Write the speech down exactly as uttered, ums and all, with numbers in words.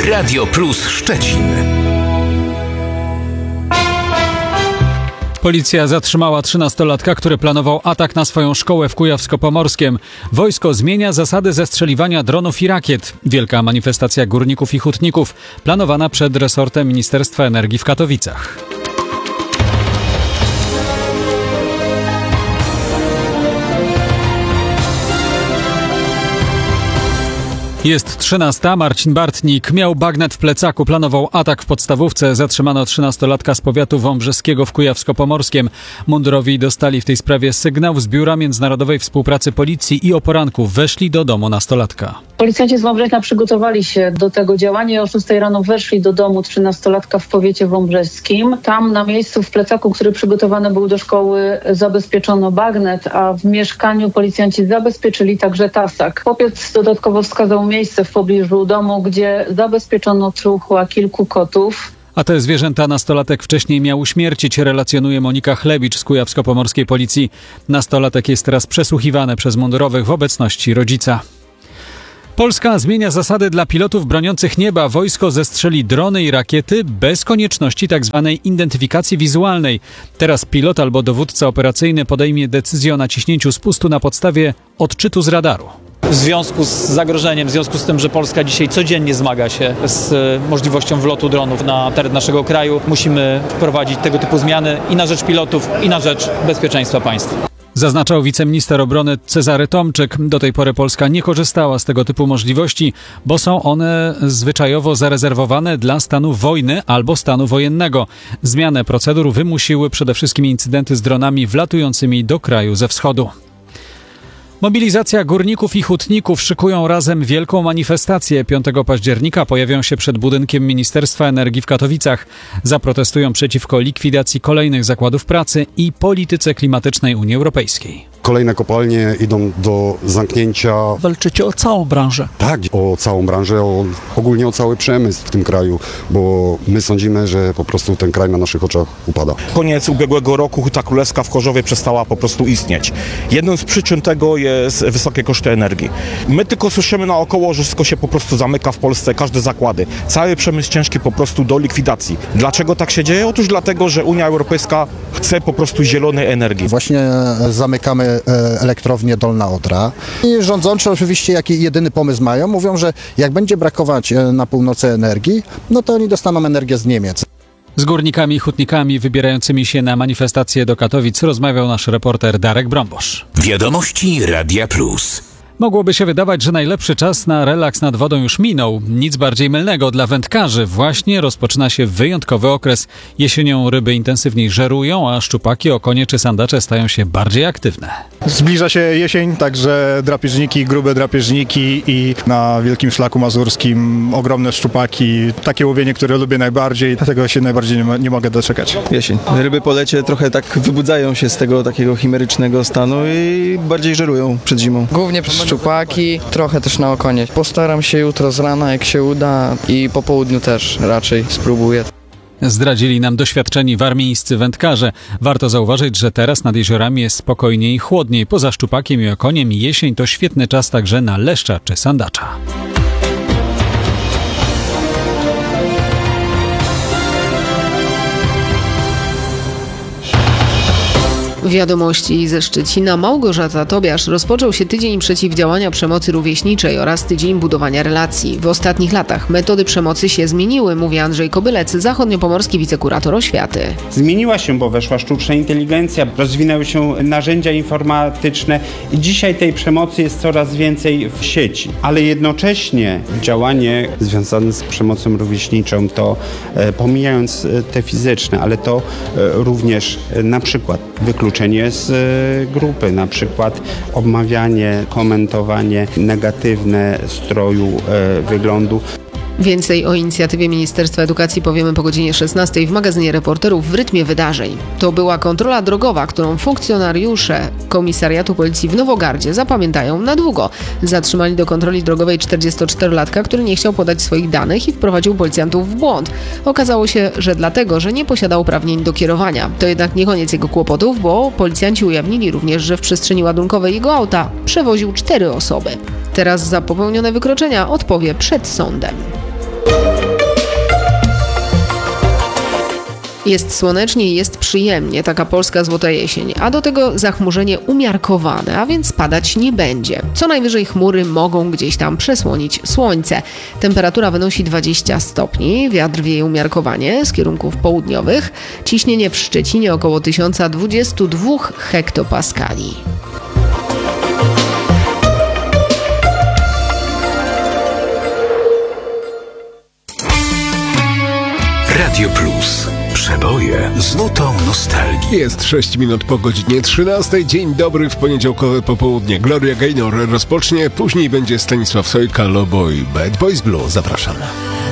Radio Plus Szczecin. Policja zatrzymała trzynastolatka, który planował atak na swoją szkołę w Kujawsko-Pomorskiem. Wojsko zmienia zasady zestrzeliwania dronów i rakiet. Wielka manifestacja górników i hutników planowana przed resortem Ministerstwa Energii w Katowicach. Jest trzynasta. Marcin Bartnik miał bagnet w plecaku, planował atak w podstawówce. Zatrzymano trzynastolatka z powiatu wąbrzeskiego w Kujawsko-Pomorskiem. Mundurowi dostali w tej sprawie sygnał z Biura Międzynarodowej Współpracy Policji i o poranku weszli do domu nastolatka. Policjanci z Wąbrześna przygotowali się do tego działania i o szóstej rano weszli do domu trzynastolatka w powiecie wąbrzeskim. Tam na miejscu w plecaku, który przygotowany był do szkoły, zabezpieczono bagnet, a w mieszkaniu policjanci zabezpieczyli także tasak. Chłopiec dodatkowo wskazał miejsce w pobliżu domu, gdzie zabezpieczono truchła kilku kotów. A te zwierzęta nastolatek wcześniej miał uśmiercić, relacjonuje Monika Chlebicz z Kujawsko-Pomorskiej Policji. Nastolatek jest teraz przesłuchiwany przez mundurowych w obecności rodzica. Polska zmienia zasady dla pilotów broniących nieba. Wojsko zestrzeli drony i rakiety bez konieczności tzw. identyfikacji wizualnej. Teraz pilot albo dowódca operacyjny podejmie decyzję o naciśnięciu spustu na podstawie odczytu z radaru. W związku z zagrożeniem, w związku z tym, że Polska dzisiaj codziennie zmaga się z możliwością wlotu dronów na teren naszego kraju, musimy wprowadzić tego typu zmiany i na rzecz pilotów, i na rzecz bezpieczeństwa państwa. Zaznaczał wiceminister obrony Cezary Tomczyk. Do tej pory Polska nie korzystała z tego typu możliwości, bo są one zwyczajowo zarezerwowane dla stanu wojny albo stanu wojennego. Zmianę procedur wymusiły przede wszystkim incydenty z dronami wlatującymi do kraju ze wschodu. Mobilizacja górników i hutników szykują razem wielką manifestację. piątego października pojawią się przed budynkiem Ministerstwa Energii w Katowicach. Zaprotestują przeciwko likwidacji kolejnych zakładów pracy i polityce klimatycznej Unii Europejskiej. Kolejne kopalnie idą do zamknięcia. Walczycie o całą branżę. Tak, o całą branżę, o, ogólnie o cały przemysł w tym kraju, bo my sądzimy, że po prostu ten kraj na naszych oczach upada. Koniec ubiegłego roku Huta Królewska w Chorzowie przestała po prostu istnieć. Jedną z przyczyn tego jest wysokie koszty energii. My tylko słyszymy naokoło, że wszystko się po prostu zamyka w Polsce, każde zakłady. Cały przemysł ciężki po prostu do likwidacji. Dlaczego tak się dzieje? Otóż dlatego, że Unia Europejska chce po prostu zielonej energii. Właśnie zamykamy elektrownię Dolna Odra i rządzący oczywiście jaki jedyny pomysł mają, mówią, że jak będzie brakować na północy energii, no to oni dostaną energię z Niemiec. Z górnikami i hutnikami wybierającymi się na manifestację do Katowic rozmawiał nasz reporter Darek Brąbosz. Wiadomości Radia Plus. Mogłoby się wydawać, że najlepszy czas na relaks nad wodą już minął. Nic bardziej mylnego dla wędkarzy. Właśnie rozpoczyna się wyjątkowy okres. Jesienią ryby intensywniej żerują, a szczupaki, okonie czy sandacze stają się bardziej aktywne. Zbliża się jesień, także drapieżniki, grube drapieżniki i na Wielkim Szlaku Mazurskim ogromne szczupaki. Takie łowienie, które lubię najbardziej, dlatego się najbardziej nie, ma, nie mogę doczekać. Jesień. Ryby po lecie trochę tak wybudzają się z tego takiego chimerycznego stanu i bardziej żerują przed zimą. Głównie szczupaki, trochę też na okonie. Postaram się jutro z rana, jak się uda, i po południu też raczej spróbuję. Zdradzili nam doświadczeni warmińscy wędkarze. Warto zauważyć, że teraz nad jeziorami jest spokojniej i chłodniej. Poza szczupakiem i okoniem jesień to świetny czas także na leszcza czy sandacza. Wiadomości ze Szczecina. Małgorzata Tobiasz. Rozpoczął się tydzień przeciwdziałania przemocy rówieśniczej oraz tydzień budowania relacji. W ostatnich latach metody przemocy się zmieniły, mówi Andrzej Kobylec, zachodniopomorski wicekurator oświaty. Zmieniła się, bo weszła sztuczna inteligencja, rozwinęły się narzędzia informatyczne i dzisiaj tej przemocy jest coraz więcej w sieci. Ale jednocześnie działanie związane z przemocą rówieśniczą to, e, pomijając te fizyczne, ale to e, również e, na przykład wykluczenie z grupy, na przykład obmawianie, komentowanie negatywne stroju, wyglądu. Więcej o inicjatywie Ministerstwa Edukacji powiemy po godzinie szesnastej w magazynie Reporterów w rytmie wydarzeń. To była kontrola drogowa, którą funkcjonariusze Komisariatu Policji w Nowogardzie zapamiętają na długo. Zatrzymali do kontroli drogowej czterdziestoczterolatka, który nie chciał podać swoich danych i wprowadził policjantów w błąd. Okazało się, że dlatego, że nie posiadał uprawnień do kierowania. To jednak nie koniec jego kłopotów, bo policjanci ujawnili również, że w przestrzeni ładunkowej jego auta przewoził cztery osoby. Teraz za popełnione wykroczenia odpowie przed sądem. Jest słonecznie i jest przyjemnie, taka polska złota jesień, a do tego zachmurzenie umiarkowane, a więc padać nie będzie. Co najwyżej chmury mogą gdzieś tam przesłonić słońce. Temperatura wynosi dwadzieścia stopni, wiatr wieje umiarkowanie z kierunków południowych, ciśnienie w Szczecinie około tysiąc dwadzieścia dwa hektopaskali. Radio Plus. Przeboje z nutą nostalgii. Jest sześć minut po godzinie trzynastej. Dzień dobry w poniedziałkowe popołudnie. Gloria Gaynor rozpocznie, później będzie Stanisław Sojka, Lobo i Bad Boys Blue. Zapraszam.